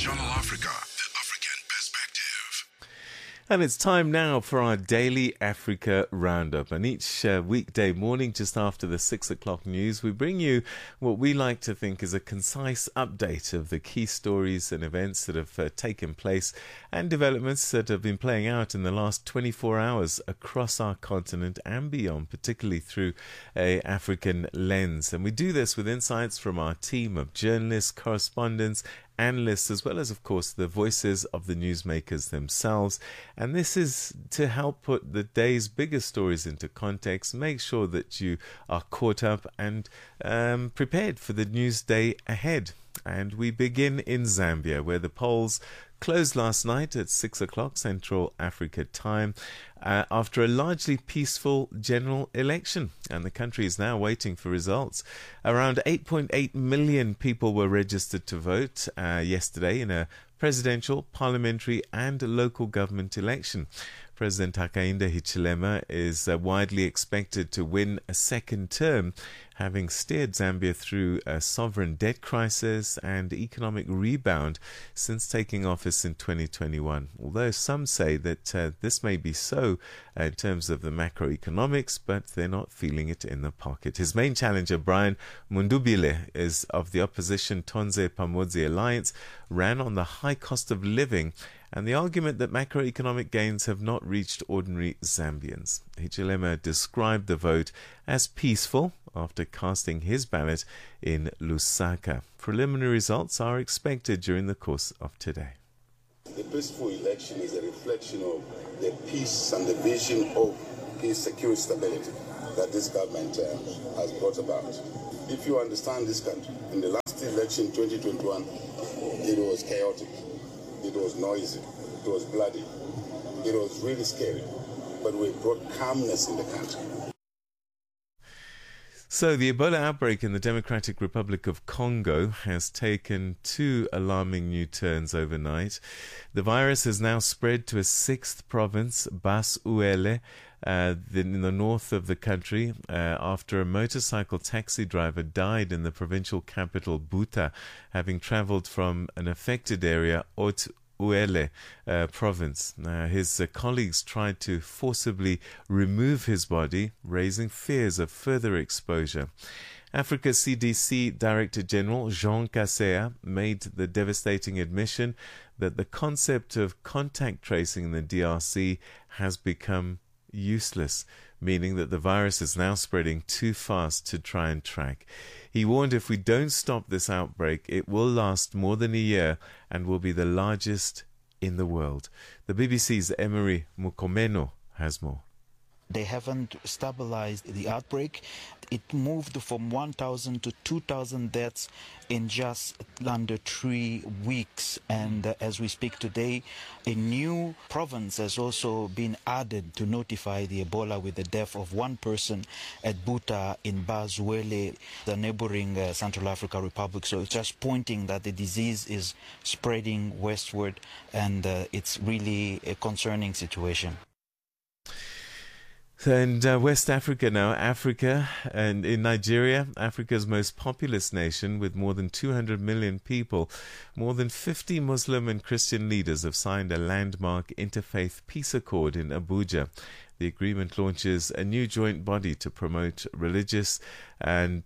Channel Africa, the African perspective. And it's time now for our daily Africa Roundup. And each weekday morning, just after the 6 o'clock news, we bring you what we like to think is a concise update of the key stories and events that have taken place and developments that have been playing out in the last 24 hours across our continent and beyond, particularly through an African lens. And we do this with insights from our team of journalists, correspondents, analysts, as well as, of course, the voices of the newsmakers themselves. And this is to help put the day's biggest stories into context, make sure that you are caught up and prepared for the news day ahead. And we begin in Zambia, where the polls closed last night at 6 o'clock Central Africa time after a largely peaceful general election, and the country is now waiting for results. Around 8.8 million people were registered to vote yesterday in a presidential, parliamentary and local government election. President Hakainde Hichilema is widely expected to win a second term, having steered Zambia through a sovereign debt crisis and economic rebound since taking office in 2021. Although some say that this may be so in terms of the macroeconomics, but they're not feeling it in the pocket. His main challenger, Brian Mundubile, is of the opposition Tonze Pamodzi Alliance, ran on the high cost of living and the argument that macroeconomic gains have not reached ordinary Zambians. Hichilema described the vote as peaceful after casting his ballot in Lusaka. Preliminary results are expected during the course of today. The peaceful election is a reflection of the peace and the vision of peace, security, stability that this government has brought about. If you understand this country, in the last election, 2021, it was chaotic. It was noisy, it was bloody, it was really scary, but we brought calmness in the country. So the Ebola outbreak in the Democratic Republic of Congo has taken two alarming new turns overnight. The virus has now spread to a sixth province, Bas-Uele, in the north of the country, after a motorcycle taxi driver died in the provincial capital Buta, having travelled from an affected area, Haut-Uele province. His colleagues tried to forcibly remove his body, raising fears of further exposure. Africa CDC Director General Jean Kaseya made the devastating admission that the concept of contact tracing in the DRC has become useless, meaning that the virus is now spreading too fast to try and track. He warned if we don't stop this outbreak, it will last more than a year and will be the largest in the world. The BBC's Emery Mukomeno has more. They haven't stabilized the outbreak. It moved from 1,000 to 2,000 deaths in just under 3 weeks. And as we speak today, a new province has also been added to notify the Ebola, with the death of one person at Buta in Bas-Uele, the neighboring Central African Republic. So it's just pointing that the disease is spreading westward, and it's really a concerning situation. And West Africa now, Africa, and in Nigeria, Africa's most populous nation with more than 200 million people, more than 50 Muslim and Christian leaders have signed a landmark interfaith peace accord in Abuja. The agreement launches a new joint body to promote religious and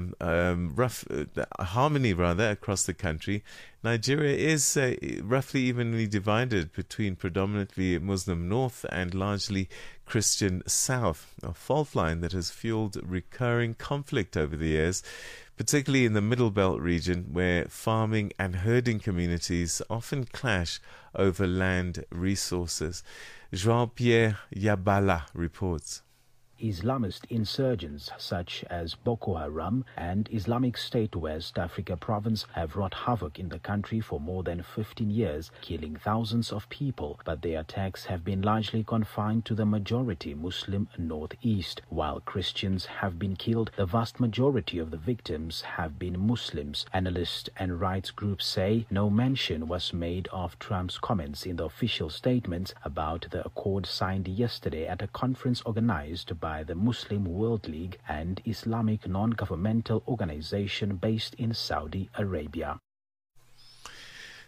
harmony across the country. Nigeria is roughly evenly divided between predominantly Muslim north and largely Christian south, a fault line that has fueled recurring conflict over the years, particularly in the Middle Belt region, where farming and herding communities often clash over land resources. Jean-Pierre Yabala reports. Islamist insurgents such as Boko Haram and Islamic State West Africa Province have wrought havoc in the country for more than 15 years, killing thousands of people, but their attacks have been largely confined to the majority Muslim northeast. While Christians have been killed, the vast majority of the victims have been Muslims. Analysts and rights groups say no mention was made of Trump's comments in the official statements about the accord signed yesterday at a conference organized by the Muslim World League, and Islamic non-governmental organization based in Saudi Arabia.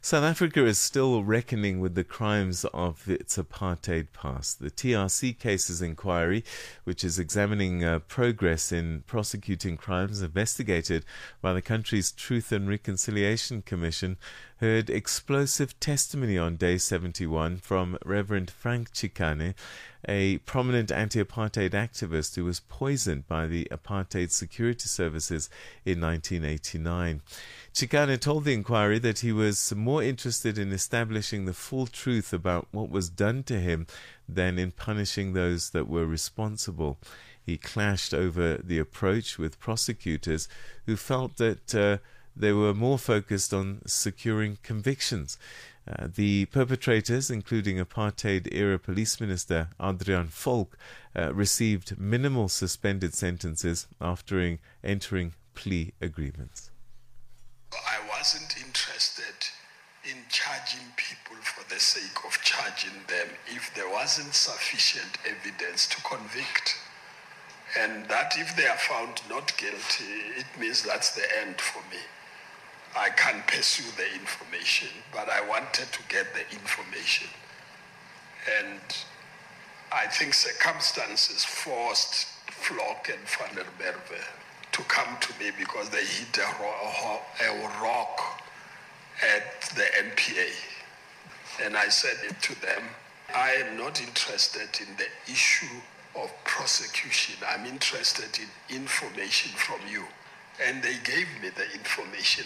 South Africa is still reckoning with the crimes of its apartheid past. The TRC Cases Inquiry, which is examining progress in prosecuting crimes investigated by the country's Truth and Reconciliation Commission, heard explosive testimony on day 71 from Reverend Frank Chikane, a prominent anti-apartheid activist who was poisoned by the apartheid security services in 1989. Chikane told the inquiry that he was more interested in establishing the full truth about what was done to him than in punishing those that were responsible. He clashed over the approach with prosecutors who felt that they were more focused on securing convictions. The perpetrators, including apartheid-era police minister Adrian Volk, received minimal suspended sentences after entering plea agreements. I wasn't interested in charging people for the sake of charging them if there wasn't sufficient evidence to convict. And that if they are found not guilty, it means that's the end for me. I can't pursue the information, but I wanted to get the information. And I think circumstances forced Flock and Van der Merwe to come to me because they hit a rock at the NPA. And I said it to them, I am not interested in the issue of prosecution. I'm interested in information from you. And they gave me the information.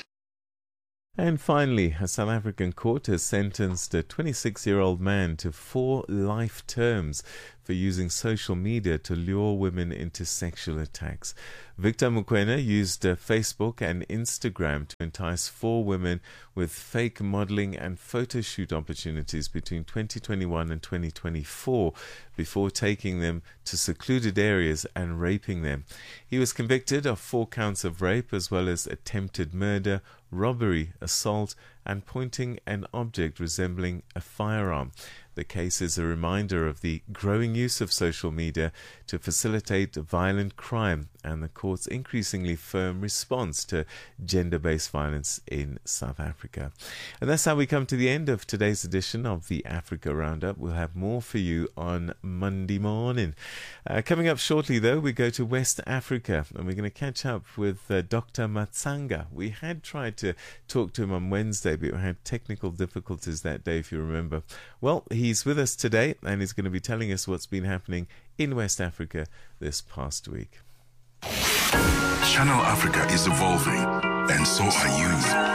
And finally, a South African court has sentenced a 26-year-old man to 4 life terms for using social media to lure women into sexual attacks. Victor Mokoena used Facebook and Instagram to entice 4 women with fake modeling and photo shoot opportunities between 2021 and 2024 before taking them to secluded areas and raping them. He was convicted of 4 counts of rape as well as attempted murder, robbery, assault, and pointing an object resembling a firearm. The case is a reminder of the growing use of social media to facilitate violent crime and the court's increasingly firm response to gender-based violence in South Africa. And that's how we come to the end of today's edition of the Africa Roundup. We'll have more for you on Monday morning. Coming up shortly, though, we go to West Africa and we're going to catch up with Dr. Matsanga. We had tried to talk to him on Wednesday, but we had technical difficulties that day, if you remember. Well, he's with us today and he's going to be telling us what's been happening in West Africa this past week. Channel Africa is evolving, and so are you.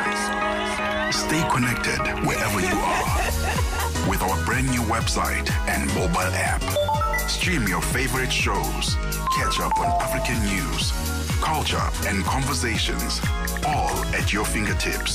Stay connected wherever you are with our brand new website and mobile app. Stream your favorite shows, catch up on African news, culture, and conversations, all at your fingertips.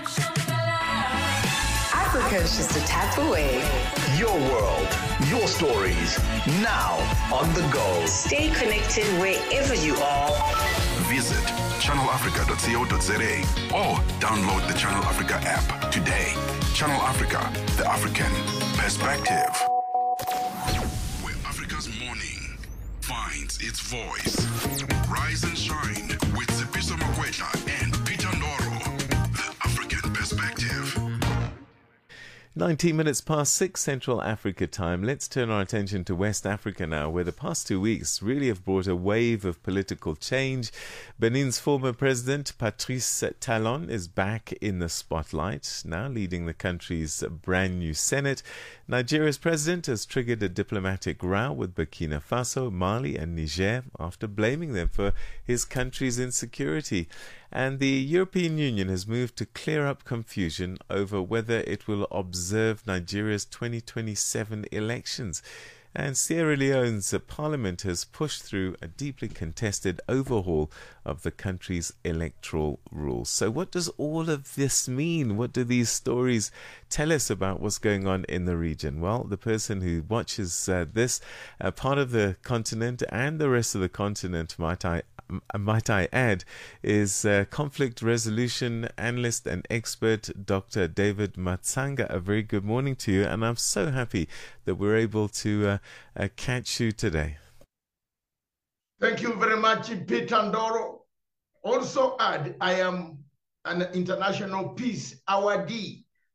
Africa is just a tap away. Your world, your stories, now on the go. Stay connected wherever you are. Visit channelafrica.co.za or download the Channel Africa app today. Channel Africa, the African perspective. Where Africa's morning finds its voice. Rise and shine with Sipiso Makwetla and Peter Ndoro, the African perspective. 19 minutes past 6 Central Africa time. Let's turn our attention to West Africa now, where the past 2 weeks really have brought a wave of political change. Benin's former president, Patrice Talon, is back in the spotlight, now leading the country's brand new Senate. Nigeria's president has triggered a diplomatic row with Burkina Faso, Mali and Niger after blaming them for his country's insecurity. And the European Union has moved to clear up confusion over whether it will observe Nigeria's 2027 elections. And Sierra Leone's parliament has pushed through a deeply contested overhaul of the country's electoral rules. So what does all of this mean? What do these stories tell us about what's going on in the region? Well, the person who watches this part of the continent and the rest of the continent, might I add, is conflict resolution analyst and expert Dr. David Matsanga. A very good morning to you, and I'm so happy that we're able to catch you today. Thank you very much, Peter Ndoro. Also add, I am an international peace awardee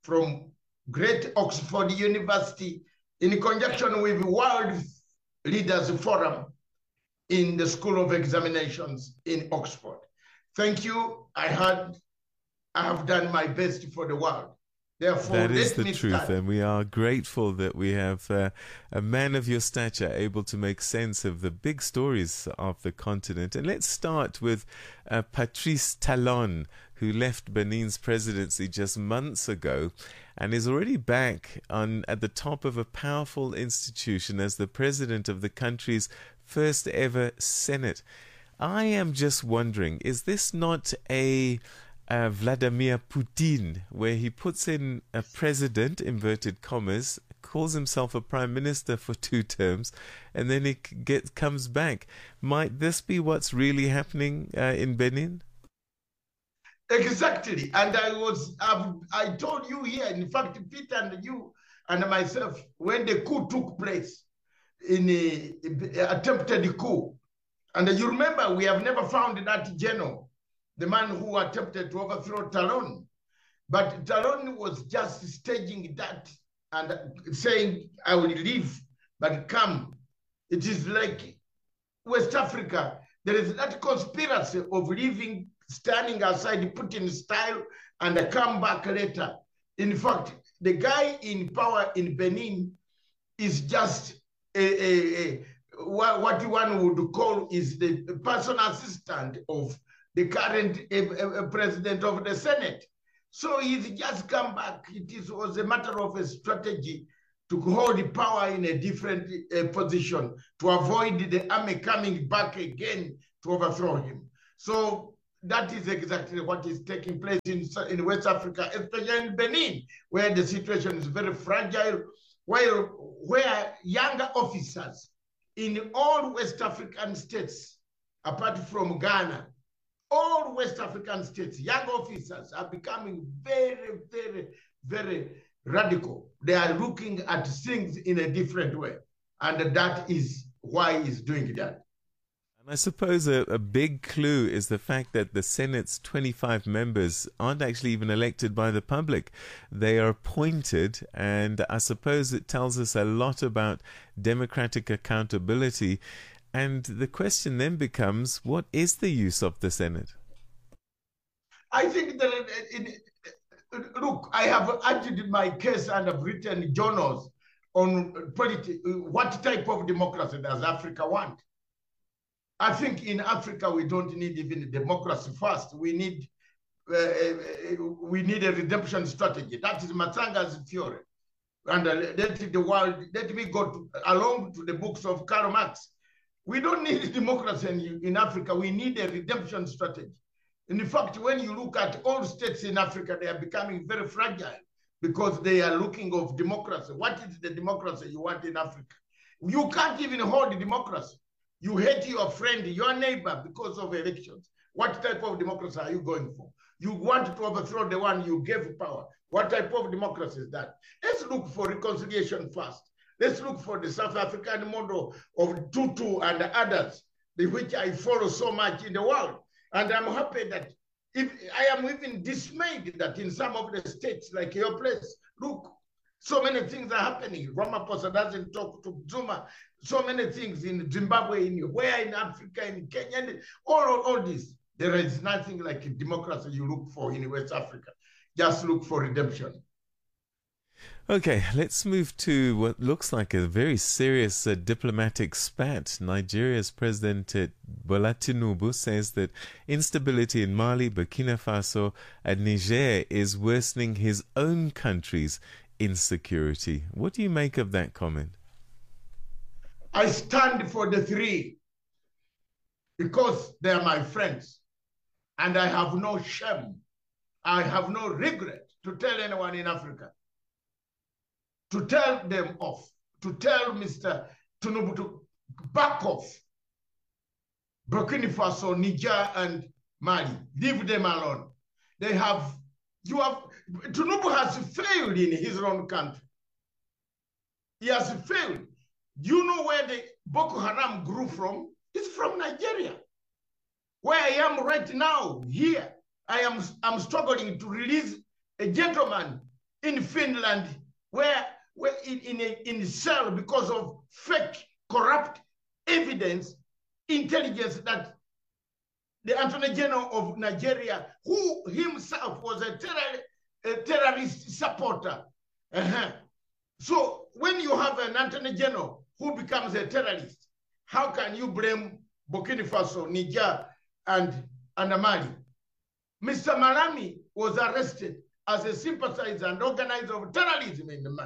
from Great Oxford University in conjunction with World Leaders Forum in the School of Examinations in Oxford. Thank you. I have done my best for the world. Therefore, that is the truth, and we are grateful that we have a man of your stature able to make sense of the big stories of the continent. And let's start with Patrice Talon, who left Benin's presidency just months ago and is already back at the top of a powerful institution as the president of the country's first ever Senate. I am just wondering, is this not a Vladimir Putin, where he puts in a president, inverted commas, calls himself a prime minister for 2 terms, and then he comes back? Might this be what's really happening in Benin? Exactly. And I told you here, in fact, Peter and you and myself, when the coup took place, in the attempted coup, and you remember, we have never found that general, the man who attempted to overthrow Talon. But Talon was just staging that and saying, I will leave, but come. It is like West Africa. There is that conspiracy of leaving, standing outside Putin's style, and come back later. In fact, the guy in power in Benin is just what one would call is the personal assistant of the current president of the Senate. So he's just come back. It was a matter of a strategy to hold power in a different position, to avoid the army coming back again to overthrow him. So that is exactly what is taking place in West Africa, especially in Benin, where the situation is very fragile, where younger officers in all West African states, apart from Ghana, all West African states, young officers are becoming very, very, very radical. They are looking at things in a different way. And that is why he's doing that. And I suppose a big clue is the fact that the Senate's 25 members aren't actually even elected by the public. They are appointed, and I suppose it tells us a lot about democratic accountability. And the question then becomes, what is the use of the Senate? I think that, look, I have argued my case and have written journals on what type of democracy does Africa want. I think in Africa, we don't need even democracy first. We need a redemption strategy. That is Matsanga's theory. And let me go along to the books of Karl Marx. We don't need democracy in Africa. We need a redemption strategy. In fact, when you look at all states in Africa, they are becoming very fragile because they are looking of democracy. What is the democracy you want in Africa? You can't even hold democracy. You hate your friend, your neighbor, because of elections. What type of democracy are you going for? You want to overthrow the one you gave power. What type of democracy is that? Let's look for reconciliation first. Let's look for the South African model of Tutu and others, which I follow so much in the world. And I'm happy that I am even dismayed that in some of the states, like your place, look, so many things are happening. Ramaphosa doesn't talk to Zuma. So many things in Zimbabwe, where in Africa, in Kenya, all this. There is nothing like democracy you look for in West Africa. Just look for redemption. Okay, let's move to what looks like a very serious diplomatic spat. Nigeria's President Bola Tinubu says that instability in Mali, Burkina Faso, and Niger is worsening his own country's insecurity. What do you make of that comment? I stand for the three because they are my friends, and I have no shame. I have no regret to tell anyone in Africa, to tell them off, to tell Mr. Tinubu to back off. Burkina Faso, Niger, and Mali, leave them alone. Tinubu has failed in his own country. He has failed. Do you know where the Boko Haram grew from? It's from Nigeria. Where I am right now, here, I'm struggling to release a gentleman in Finland, where in cell because of fake, corrupt evidence, intelligence that the Attorney General of Nigeria, who himself was a terrorist supporter. So when you have an Attorney General who becomes a terrorist, how can you blame Burkina Faso, Niger, and Mali? Mr. Malami was arrested as a sympathizer and organizer of terrorism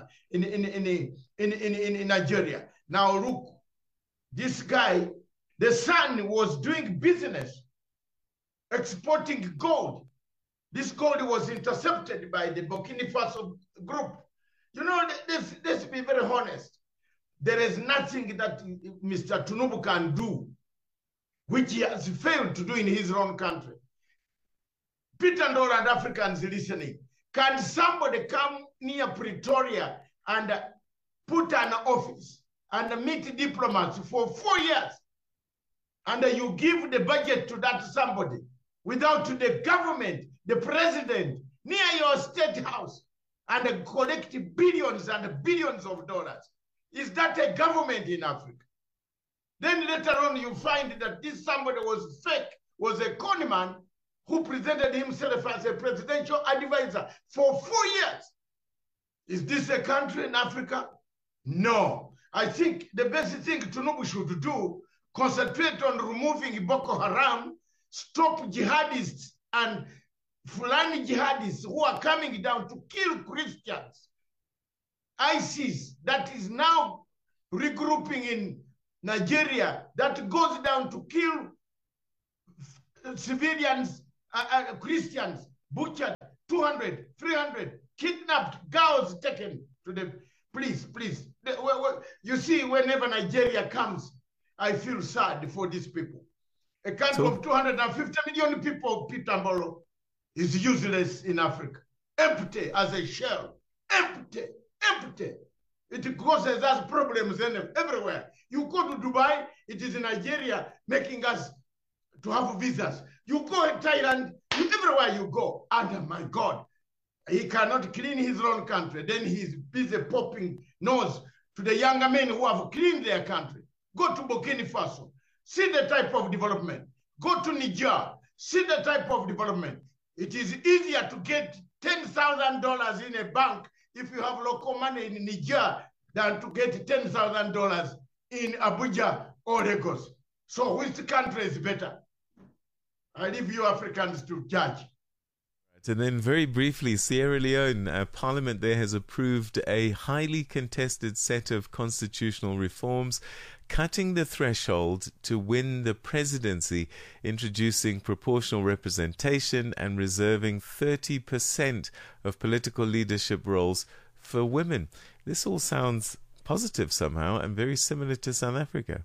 in Nigeria. Now look, this guy, the son was doing business, exporting gold. This gold was intercepted by the Burkina Faso group. You know, let's be very honest. There is nothing that Mr. Tinubu can do, which he has failed to do in his own country. Peter Ndoro and Africans listening, can somebody come near Pretoria and put an office and meet diplomats for 4 years, and you give the budget to that somebody without the government, the president, near your state house, and collect billions and billions of dollars? Is that a government in Africa? Then later on you find that this somebody was fake, was a conman who presented himself as a presidential advisor for 4 years. Is this a country in Africa? No. I think the best thing Tinubu should do, concentrate on removing Boko Haram, stop jihadists and Fulani jihadists who are coming down to kill Christians. ISIS, that is now regrouping in Nigeria, that goes down to kill civilians, Christians, butchered, 200, 300, kidnapped, girls taken to the... Please. You see, whenever Nigeria comes, I feel sad for these people. A country of 250 million people, Peter Mbolo, is useless in Africa. Empty as a shell. Empty. It causes us problems everywhere. You go to Dubai, it is Nigeria making us to have visas. You go to Thailand, everywhere you go. And my God, he cannot clean his own country. Then he's busy popping nose to the younger men who have cleaned their country. Go to Burkina Faso, see the type of development. Go to Niger, see the type of development. It is easier to get $10,000 in a bank if you have local money in Niger than to get $10,000 in Abuja or Lagos. So which country is better? I leave you Africans to judge. And then very briefly, Sierra Leone, Parliament there has approved a highly contested set of constitutional reforms, cutting the threshold to win the presidency, introducing proportional representation and reserving 30% of political leadership roles for women. This all sounds positive somehow and very similar to South Africa.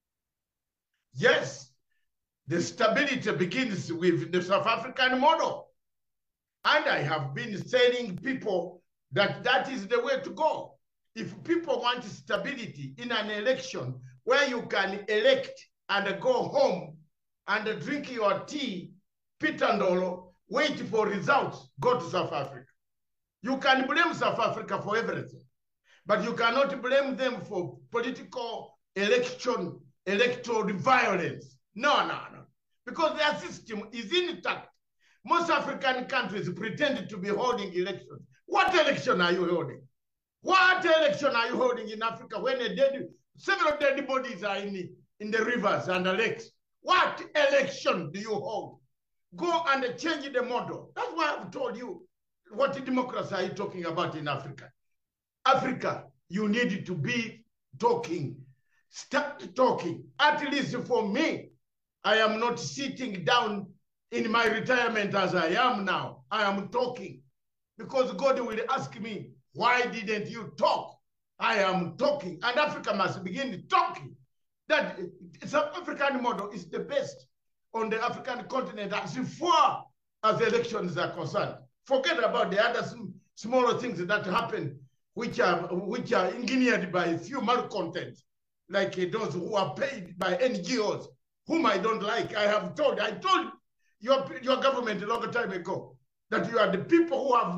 Yes, the stability begins with the South African model. And I have been telling people that that is the way to go. If people want stability in an election where you can elect and go home and drink your tea, Peter Ndolo, wait for results, go to South Africa. You can blame South Africa for everything, but you cannot blame them for political electoral violence. No. Because their system is intact. Most African countries pretend to be holding elections. What election are you holding? What election are you holding in Africa when several dead bodies are in the rivers and the lakes? What election do you hold? Go and change the model. That's why I've told you, what democracy are you talking about in Africa? Africa, you need to be talking. Start talking. At least for me, I am not sitting down in my retirement as I am now. I am talking because God will ask me, why didn't you talk? I am talking, and Africa must begin talking. That South African model is the best on the African continent as far as elections are concerned. Forget about the other smaller things that happen, which are engineered by a few malcontents, like those who are paid by NGOs, whom I don't like. I told your government a long time ago that you are the people who have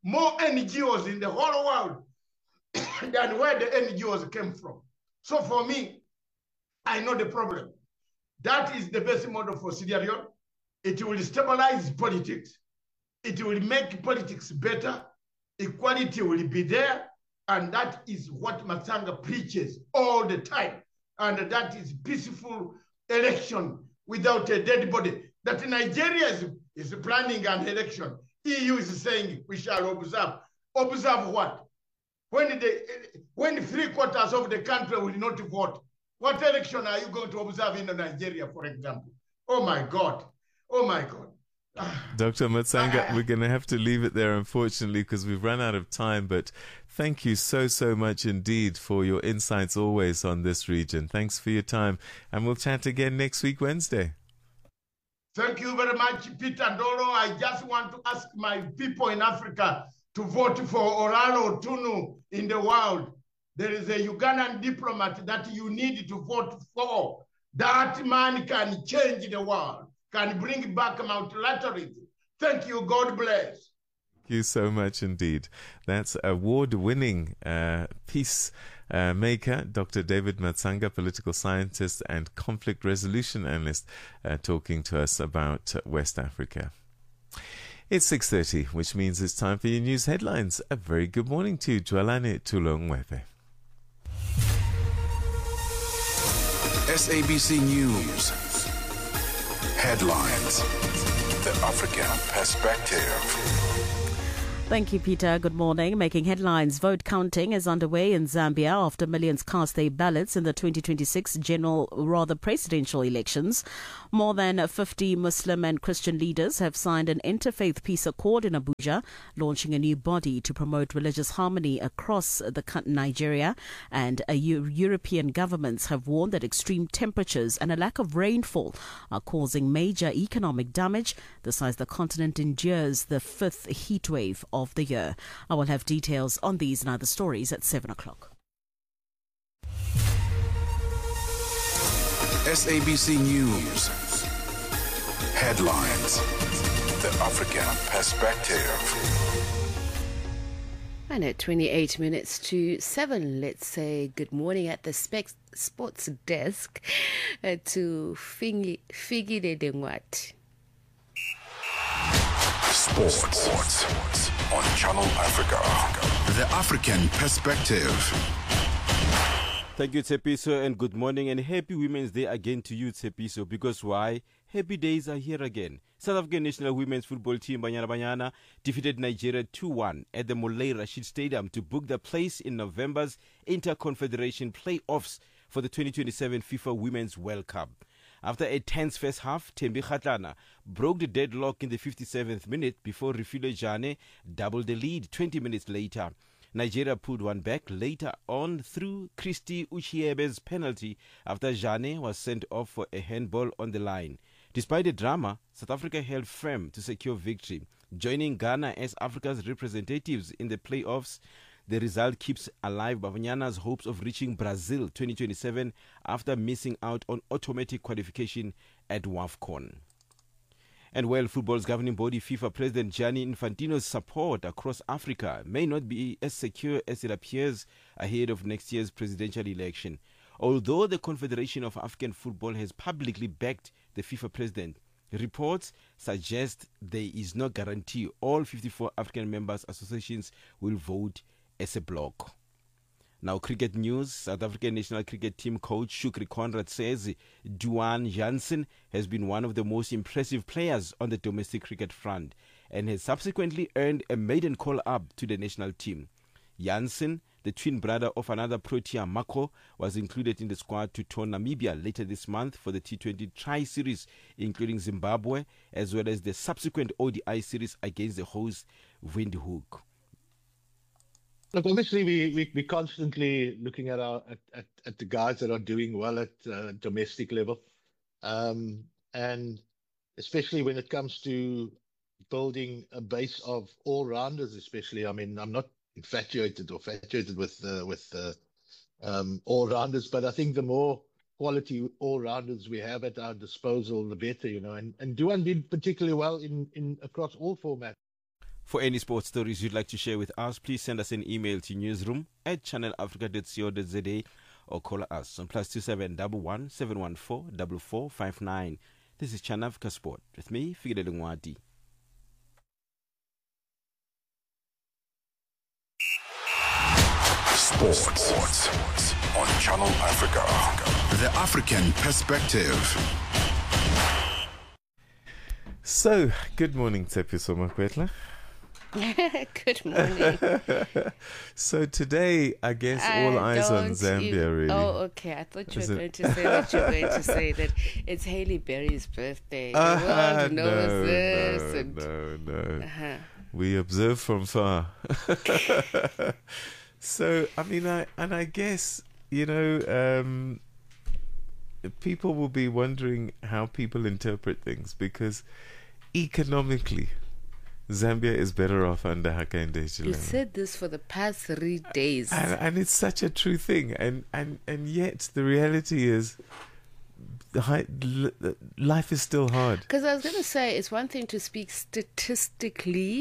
more NGOs in the whole world than where the NGOs came from. So for me, I know the problem. That is the best model for Sierra Leone. It will stabilize politics. It will make politics better. Equality will be there. And that is what Matsanga preaches all the time. And that is peaceful election without a dead body. That Nigeria is planning an election. EU is saying we shall observe. Observe what? When 3/4 of the country will not vote, what election are you going to observe in Nigeria, for example? Oh my God. Oh my God. Dr. Matsanga, we're going to have to leave it there, unfortunately, because we've run out of time. But thank you so much indeed for your insights always on this region. Thanks for your time. And we'll chat again next week, Wednesday. Thank you very much, Peter Ndolo. I just want to ask my people in Africa to vote for Oralo Tunu in the world. There is a Ugandan diplomat that you need to vote for. That man can change the world, can bring back multilateralism. Thank you. God bless. Thank you so much indeed. That's award-winning peace maker, Dr. David Matsanga, political scientist and conflict resolution analyst, talking to us about West Africa. It's 6:30, which means it's time for your news headlines. A very good morning to you, Dwalane Tulongwepe. SABC News. Headlines. The African Perspective. Thank you, Peter. Good morning. Making headlines. Vote counting is underway in Zambia after millions cast their ballots in the 2026 presidential elections. More than 50 Muslim and Christian leaders have signed an interfaith peace accord in Abuja, launching a new body to promote religious harmony across Nigeria. And European governments have warned that extreme temperatures and a lack of rainfall are causing major economic damage, this as the continent endures the fifth heat wave of the year. I will have details on these and other stories at 7 o'clock. SABC News. Headlines. The African Perspective. And at 28 minutes to 7, let's say good morning at the sports desk to Figile Dengwat. Sports on Channel Africa. The African Perspective. Thank you, Tsepiso, and good morning and happy Women's Day again to you, Tsepiso. Because why? Happy days are here again. South African national women's football team Banyana Banyana defeated Nigeria 2-1 at the Molay Rashid Stadium to book the place in November's Interconfederation playoffs for the 2027 FIFA Women's World Cup. After a tense first half, Thembi Kgatlana broke the deadlock in the 57th minute before Refilwe Jane doubled the lead 20 minutes later. Nigeria pulled one back later on through Christy Uchiebe's penalty after Jane was sent off for a handball on the line. Despite the drama, South Africa held firm to secure victory. Joining Ghana as Africa's representatives in the playoffs, the result keeps alive Banyana's hopes of reaching Brazil 2027 after missing out on automatic qualification at WAFCON. And while football's governing body FIFA President Gianni Infantino's support across Africa may not be as secure as it appears ahead of next year's presidential election, although the Confederation of African Football has publicly backed the FIFA president, reports suggest there is no guarantee all 54 African members associations will vote as a bloc. Now, cricket news. South African national cricket team coach Shukri Conrad says Duane Jansen has been one of the most impressive players on the domestic cricket front and has subsequently earned a maiden call-up to the national team. Jansen, the twin brother of another Protea, Mako, was included in the squad to tour Namibia later this month for the T20 Tri-Series, including Zimbabwe, as well as the subsequent ODI series against the host Windhoek. Look, obviously, we're constantly looking at at the guys that are doing well at domestic level, and especially when it comes to building a base of all-rounders. Especially, I mean, I'm not infatuated with all-rounders, but I think the more quality all-rounders we have at our disposal, the better, you know. And Duane did particularly well in across all formats. For any sports stories you'd like to share with us, please send us an email to newsroom@channelafrica.co.za or call us on +27 11 714 4459. This is Channel Africa Sport with me, Figile Lungwati. Sports on Channel Africa. The African perspective. So, good morning, Tshepiso Makwetla. Good morning. So today, I guess all eyes on Zambia, really. Oh, okay. I thought you were going to say that you're going to say that it's Hailey Berry's birthday. The world knows this. No. We observe from far. So, I mean, I guess, people will be wondering how people interpret things, because economically, Zambia is better off under Hakainde Hichilema. You said this for the past 3 days. And it's such a true thing. And yet the reality is life is still hard. Because I was going to say, it's one thing to speak statistically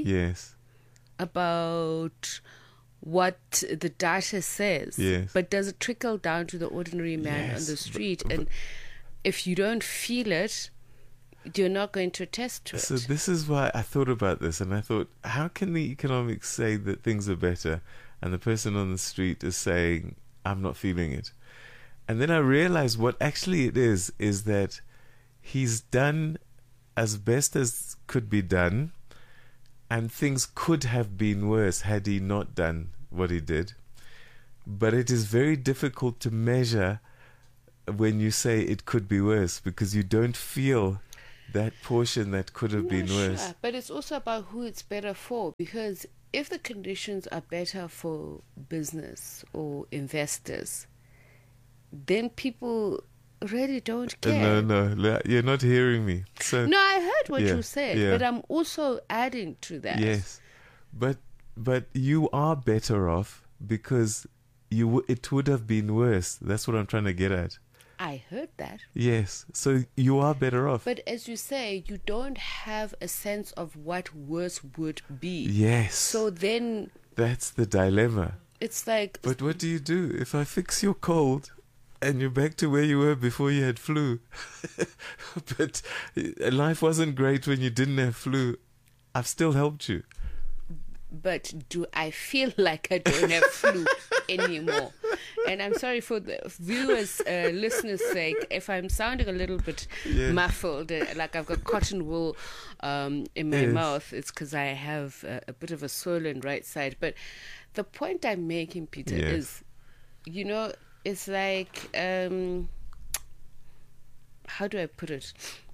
about what the data says. Yes. But does it trickle down to the ordinary man on the street? And if you don't feel it, you're not going to attest to it. So this is why I thought about this, and I thought, how can the economics say that things are better and the person on the street is saying, I'm not feeling it? And then I realized what actually it is that he's done as best as could be done, and things could have been worse had he not done what he did. But it is very difficult to measure when you say it could be worse, because you don't feel that portion that could have been worse. Sure. But it's also about who it's better for, because if the conditions are better for business or investors, then people really don't care. No, you're not hearing me. So no, I heard what you said, but I'm also adding to that. Yes, but you are better off because it would have been worse. That's what I'm trying to get at. I heard that. Yes, so you are better off. But as you say, you don't have a sense of what worse would be. Yes. So then that's the dilemma. It's like, but what do you do if I fix your cold and you're back to where you were before you had flu? But life wasn't great when you didn't have flu. I've still helped you. But do I feel like I don't have flu anymore? And I'm sorry for the viewers, listeners' sake, if I'm sounding a little bit muffled, like I've got cotton wool in my mouth, it's because I have a bit of a swollen right side. But the point I'm making, Peter, is, it's like, how do I put it?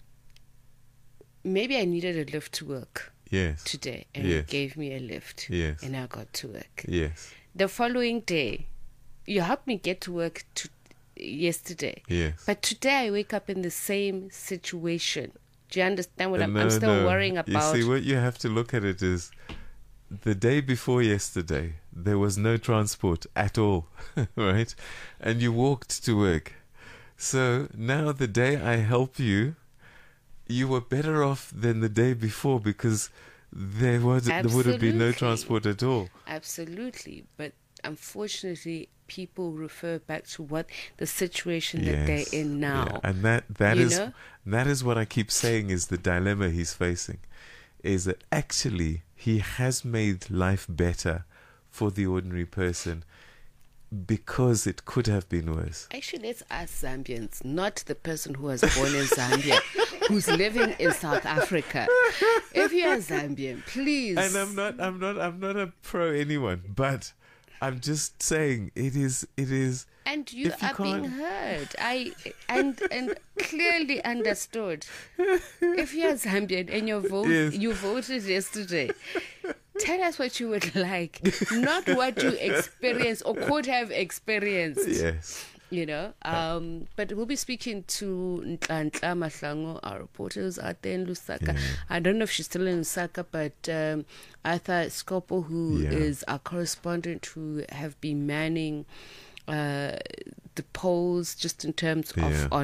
Maybe I needed a lift to work. Today, and you gave me a lift, and I got to work. The following day, you helped me get to work yesterday. But today I wake up in the same situation. Do you understand what I'm still worrying about? You see, what you have to look at it is the day before yesterday, there was no transport at all, right? And you walked to work. So now the day I help you, you were better off than the day before, because there would have been no transport at all. Absolutely. But unfortunately, people refer back to what the situation that they're in now. And that is what I keep saying is the dilemma he's facing, is that actually he has made life better for the ordinary person because it could have been worse. Actually, let's ask Zambians, not the person who was born in Zambia, who's living in South Africa. If you're Zambian, please. And I'm not a pro anyone, but I'm just saying it is. And you are being heard. And clearly understood. If you're Zambian and you voted yesterday, tell us what you would like, not what you experienced or could have experienced. Yes. But we'll be speaking to Nhlanhla Mahlangu, our reporters out there in Lusaka. I don't know if she's still in Lusaka, but Arthur Scopo, who is our correspondent, who have been manning the polls just in terms of on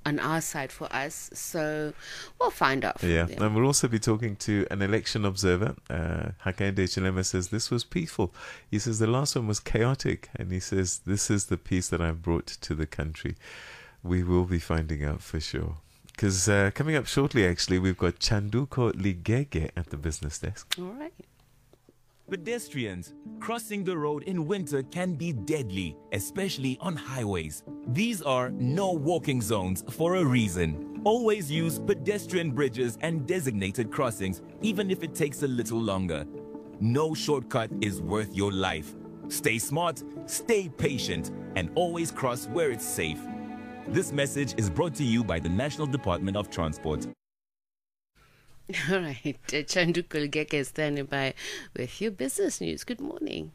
on our side for us. So we'll find out from them. And we'll also be talking to an election observer. Hakainde Chilema says this was peaceful. He says the last one was chaotic, and he says this is the peace that I've brought to the country. We will be finding out for sure. Because coming up shortly, actually, we've got Chanduko Ligege at the business desk. All right. Pedestrians, crossing the road in winter can be deadly, especially on highways. These are no walking zones for a reason. Always use pedestrian bridges and designated crossings, even if it takes a little longer. No shortcut is worth your life. Stay smart, stay patient, and always cross where it's safe. This message is brought to you by the National Department of Transport. All right, Chanduko Ligege is standing by with your business news. Good morning.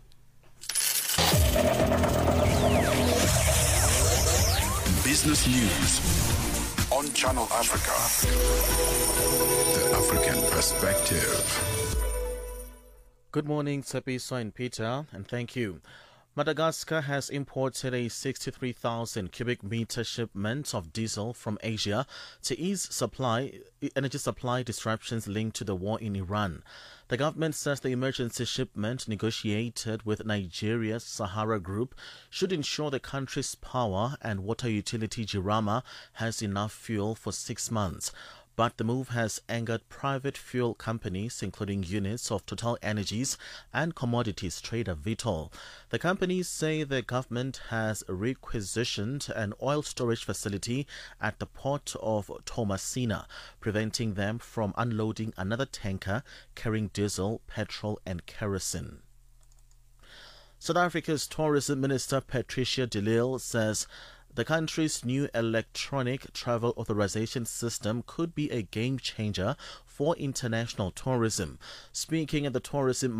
Business news on Channel Africa. The African perspective. Good morning, Tsepiso and Peter, and thank you. Madagascar has imported a 63,000 cubic meter shipment of diesel from Asia to ease energy supply disruptions linked to the war in Iran. The government says the emergency shipment negotiated with Nigeria's Sahara Group should ensure the country's power and water utility Jirama has enough fuel for 6 months. But the move has angered private fuel companies, including units of Total Energies and commodities trader Vitol. The companies say the government has requisitioned an oil storage facility at the port of Thomasina, preventing them from unloading another tanker carrying diesel, petrol and kerosene. South Africa's Tourism Minister Patricia de Lille says the country's new electronic travel authorization system could be a game changer for international tourism. Speaking at the Tourism